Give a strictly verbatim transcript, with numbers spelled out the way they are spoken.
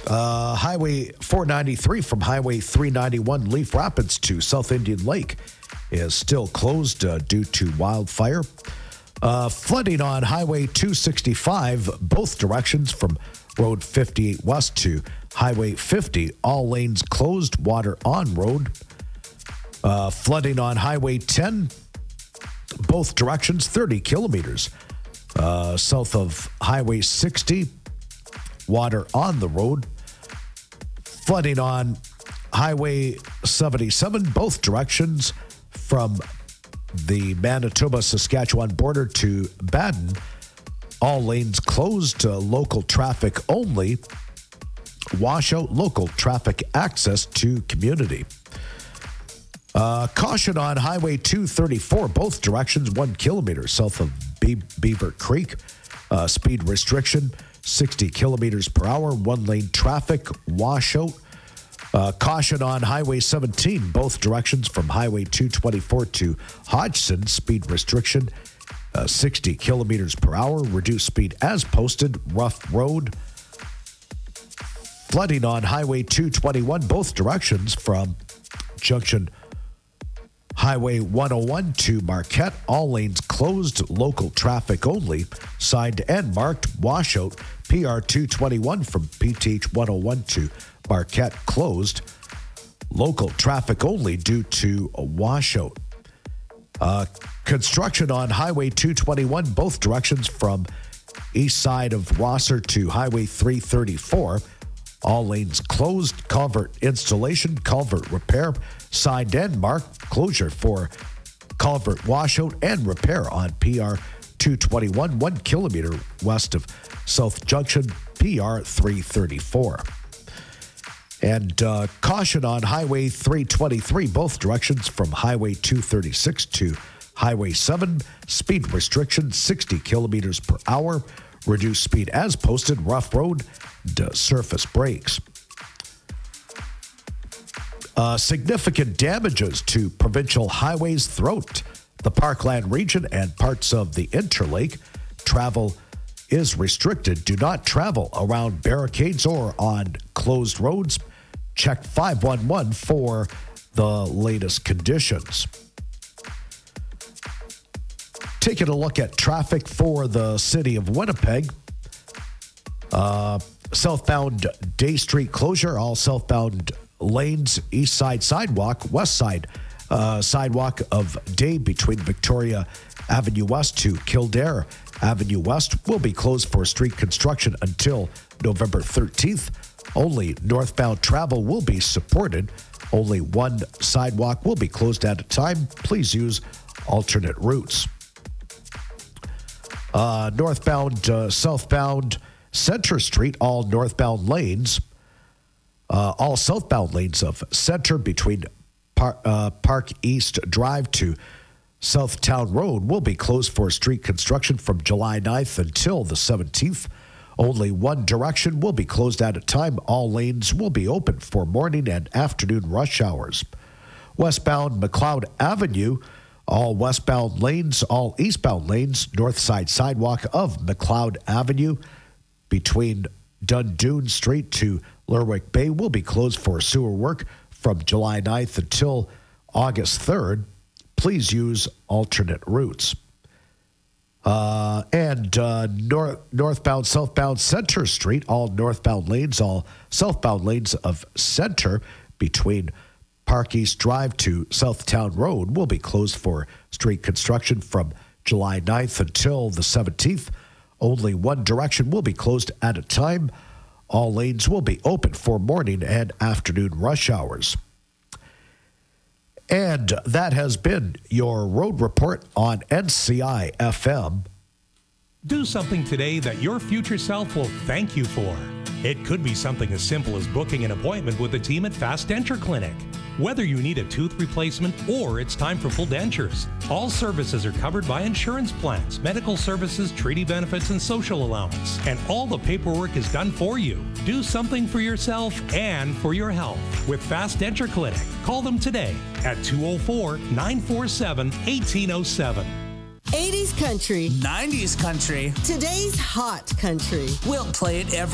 Uh, Highway four ninety-three from Highway three ninety-one Leaf Rapids to South Indian Lake is still closed uh, due to wildfire. Uh, flooding on Highway two sixty-five, both directions from Road fifty-eight West to Highway fifty, all lanes closed, water on road. Uh, flooding on Highway ten, both directions, thirty kilometers. Uh, south of Highway sixty, water on the road. Flooding on Highway seventy-seven, both directions from the Manitoba-Saskatchewan border to Baden. All lanes closed, uh, local traffic only. Washout, local traffic access to community. Uh, caution on Highway two thirty-four, both directions, one kilometer south of Be- Beaver Creek. Uh, speed restriction, sixty kilometers per hour, one lane traffic, washout. Uh, caution on Highway seventeen, both directions from Highway two twenty-four to Hodgson. Speed restriction, uh, sixty kilometers per hour, reduced speed as posted, rough road. Flooding on Highway two twenty-one, both directions from Junction Highway one oh one to Marquette, all lanes closed, local traffic only, signed and marked, washout. P R two twenty-one from P T H one oh one to Marquette closed, local traffic only due to a washout. Uh, construction on Highway two twenty-one, both directions from east side of Rosser to Highway three thirty-four. All lanes closed, culvert installation, culvert repair, signed and marked, closure for culvert washout and repair on P R two twenty-one, one kilometer west of South Junction, P R three thirty-four. And uh, caution on Highway three twenty-three, both directions from Highway two thirty-six to Highway seven. Speed restriction, sixty kilometers per hour. Reduced speed as posted, rough road, surface brakes. Uh, significant damages to provincial highways throughout the Parkland region and parts of the Interlake. Travel is restricted. Do not travel around barricades or on closed roads. Check five one one for the latest conditions. Taking a look at traffic for the city of Winnipeg. Uh, southbound Day Street closure, all southbound lanes, east side sidewalk, west side uh, sidewalk of Day between Victoria Avenue West to Kildare Avenue West will be closed for street construction until November thirteenth. Only northbound travel will be supported. Only one sidewalk will be closed at a time. Please use alternate routes. Uh, northbound, uh, southbound Center Street, all northbound lanes, uh, all southbound lanes of Center between Par- uh, Park East Drive to Southtown Road will be closed for street construction from July ninth until the seventeenth. Only one direction will be closed at a time. All lanes will be open for morning and afternoon rush hours. Westbound McLeod Avenue, all westbound lanes, all eastbound lanes, north side sidewalk of McLeod Avenue between Dundoon Street to Lerwick Bay will be closed for sewer work from July ninth until August third. Please use alternate routes. Uh, and uh, north, northbound, southbound Center Street, all northbound lanes, all southbound lanes of Center between Park East Drive to Southtown Road will be closed for street construction from July ninth until the seventeenth. Only one direction will be closed at a time. All lanes will be open for morning and afternoon rush hours. And that has been your road report on N C I F M. Do something today that your future self will thank you for. It could be something as simple as booking an appointment with the team at Fast Denture Clinic. Whether you need a tooth replacement or it's time for full dentures, all services are covered by insurance plans, medical services, treaty benefits, and social allowance. And all the paperwork is done for you. Do something for yourself and for your health with Fast Denture Clinic. Call them today at two oh four, nine four seven, one eight oh seven. eighties country. nineties country. Today's hot country. We'll play it every